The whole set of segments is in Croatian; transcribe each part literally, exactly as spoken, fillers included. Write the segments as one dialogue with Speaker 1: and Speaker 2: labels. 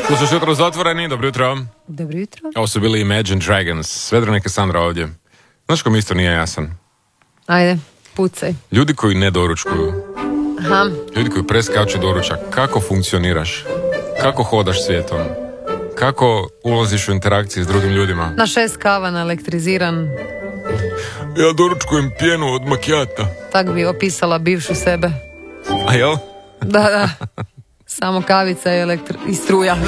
Speaker 1: Slušaš jutro zatvoreni, dobro jutro.
Speaker 2: Dobro jutro.
Speaker 1: Ovo su bili Imagine Dragons, Vedrana i Cassandra ovdje. Znaš ko mi isto nije jasan?
Speaker 2: Ajde, pucaj.
Speaker 1: Ljudi koji ne doručkuju,
Speaker 2: Aha.
Speaker 1: ljudi koji preskaču doručak, kako funkcioniraš? Kako hodaš svijetom? Kako ulaziš u interakcije s drugim ljudima?
Speaker 2: Na šest kava naelektriziran.
Speaker 1: Ja doručkujem pjenu od makijata.
Speaker 2: Tak bi opisala bivšu sebe.
Speaker 1: A jel?
Speaker 2: Da, da. Samo kavica i, elektri... i struja.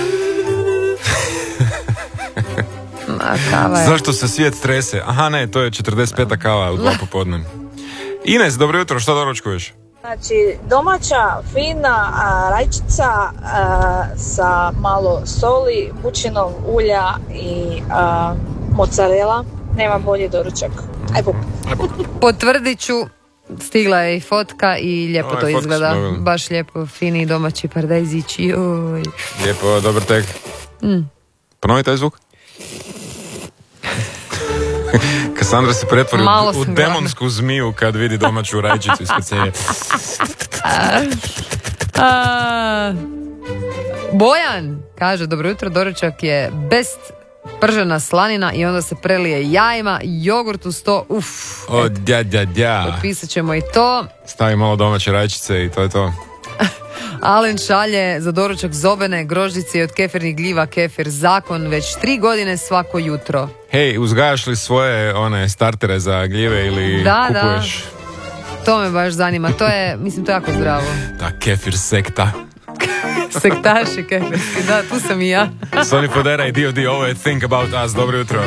Speaker 2: Ma, kava je.
Speaker 1: Zašto se svijet strese? Aha, ne, to je četrdeset peta kava u dva popodne. Ines, dobro jutro, što doručkuješ?
Speaker 3: Znači, domaća, fina a, rajčica a, sa malo soli, bućinog ulja i a, mozzarella. Nema bolji doručak. Aj buk.
Speaker 1: Aj bok.
Speaker 2: Potvrdit ću, stigla je i fotka i lijepo
Speaker 1: Aj,
Speaker 2: to
Speaker 1: fotku
Speaker 2: izgleda.
Speaker 1: smo dobili.
Speaker 2: Baš lijepo, fini domaći paradajzići. Joj.
Speaker 1: Lijepo, dobar tek.
Speaker 2: Mm.
Speaker 1: Ponovi taj zvuk. Cassandra se pretvori
Speaker 2: Malo
Speaker 1: u, u
Speaker 2: sam
Speaker 1: demonsku zmiju kad vidi domaću rajčicu iz pecenje.
Speaker 2: A, Bojan kaže, dobro jutro, doručak je best pržena slanina i onda se prelije jajima, jogurt uz to, uff.
Speaker 1: O, dja, dja, dja.
Speaker 2: Potpisat ćemo i to.
Speaker 1: Stavi malo domaće rajčice i to je to.
Speaker 2: Alen šalje za doručak zobene, grožđice i od kefirnih gljiva kefir zakon već tri godine svako jutro.
Speaker 1: Hej, uzgajaš li svoje one startere za gljive ili
Speaker 2: Da,
Speaker 1: kupuješ?
Speaker 2: To me baš zanima, to je, mislim, to je jako zdravo.
Speaker 1: Ta kefir sekta.
Speaker 2: Sektaši kefirski, da, tu sam i ja.
Speaker 1: Sonny Fodera i D O D, ovo je Think About Us, dobro jutro.